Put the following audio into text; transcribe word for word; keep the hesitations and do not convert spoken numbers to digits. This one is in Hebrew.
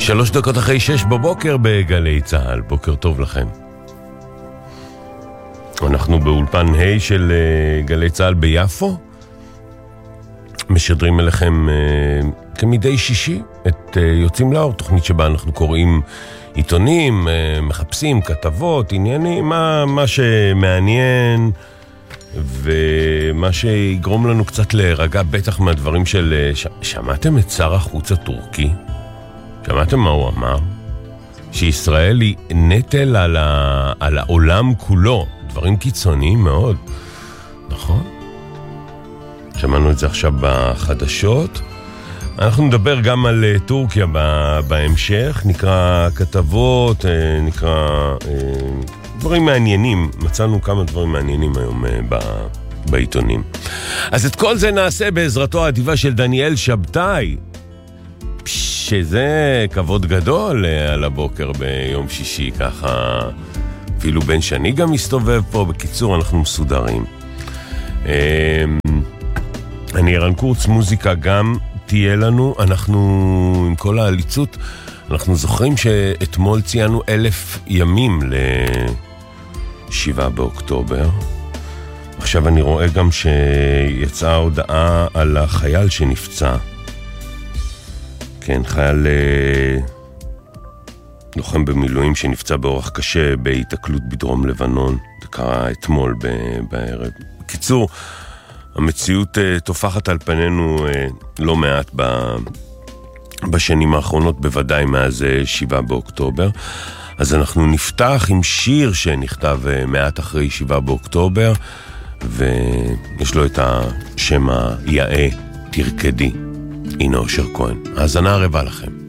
שלוש דקות אחרי שש בבוקר בגלי צהל. בוקר טוב לכם. אנחנו באולפן ה' של גלי צהל ביפו. משדרים אליכם uh, כמדי שישי את uh, יוצאים לאור, תוכנית שבה אנחנו קוראים עיתונים, uh, מחפשים כתבות, עניינים, מה, מה שמעניין ומה שיגרום לנו קצת להירגע, בטח מהדברים של... ש... שמעתם את שר החוץ הטורקי? שמעתם מה הוא אמר? שישראל היא נטל על, ה... על העולם כולו. דברים קיצוניים מאוד, נכון? שמענו את זה עכשיו בחדשות. אנחנו נדבר גם על טורקיה בהמשך, נקרא כתבות, נקרא דברים מעניינים. מצאנו כמה דברים מעניינים היום בעיתונים. אז את כל זה נעשה בעזרתו האדיבה של דניאל שבתאי, שזה כבוד גדול על הבוקר ביום שישי, ככה אפילו בן שני גם מסתובב פה. בקיצור, אנחנו מסודרים. אני ערן קורץ, מוזיקה גם תהיה לנו. אנחנו עם כל העליצות, אנחנו זוכרים שאתמול ציינו אלף ימים לשבעה באוקטובר. עכשיו אני רואה גם שיצאה הודעה על החייל שנפצע. כן, חייל לוחם במילואים שנפצע באורח קשה בהיתקלות בדרום לבנון. זה קרה אתמול בערב. בקיצור, המציאות תופחת על פנינו לא מעט בשנים האחרונות, בוודאי מאז שבעה באוקטובר. אז אנחנו נפתח עם שיר שנכתב מעט אחרי שבעה באוקטובר, ויש לו את השם היאה תרקדי. הנה אושר כהן. האזנה הרבה לכם.